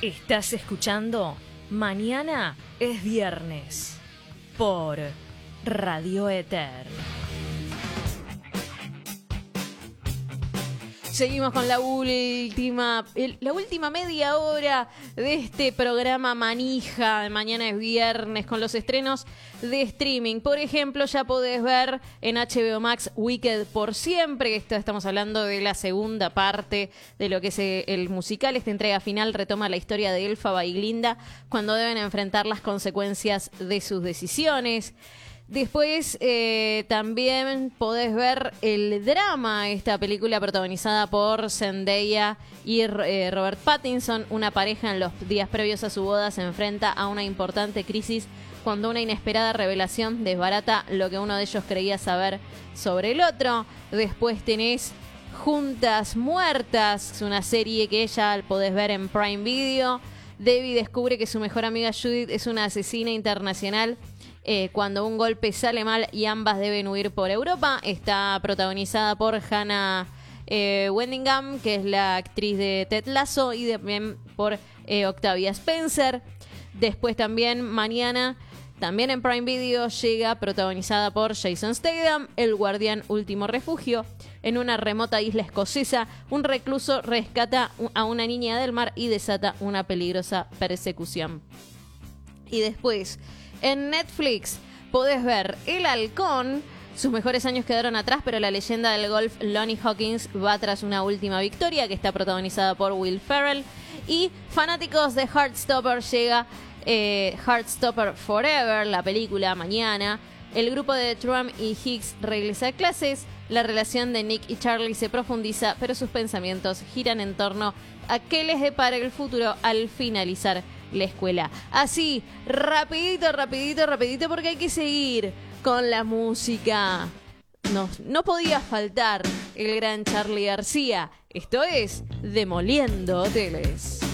Estás escuchando Mañana es Viernes por Radio Éter. Seguimos con la última media hora de este programa manija de Mañana es Viernes con los estrenos de streaming. Por ejemplo, ya podés ver en HBO Max Wicked por siempre. Estamos hablando de la segunda parte de lo que es el musical. Esta entrega final retoma la historia de Elphaba y Glinda cuando deben enfrentar las consecuencias de sus decisiones. Después también podés ver el drama, esta película protagonizada por Zendaya y Robert Pattinson. Una pareja en los días previos a su boda se enfrenta a una importante crisis cuando una inesperada revelación desbarata lo que uno de ellos creía saber sobre el otro. Después tenés Juntas Muertas, una serie que ya podés ver en Prime Video. Debbie descubre que su mejor amiga Judith es una asesina internacional cuando un golpe sale mal y ambas deben huir por Europa. Está protagonizada por Hannah Waddingham, que es la actriz de Ted Lasso, y también por Octavia Spencer. Después también mañana, también en Prime Video, llega protagonizada por Jason Statham, El Guardián Último Refugio. En una remota isla escocesa, un recluso rescata a una niña del mar y desata una peligrosa persecución. Y después, en Netflix, podés ver El Halcón. Sus mejores años quedaron atrás, pero la leyenda del golf Lonnie Hawkins va tras una última victoria, que está protagonizada por Will Ferrell. Y fanáticos de Heartstopper, llega Heartstopper Forever, la película, mañana. El grupo de Trump y Hicks regresa a clases. La relación de Nick y Charlie se profundiza, pero sus pensamientos giran en torno a qué les depara el futuro al finalizar la escuela. Así, rapidito, porque hay que seguir con la música. No podía faltar el gran Charly García. Esto es Demoliendo Hoteles.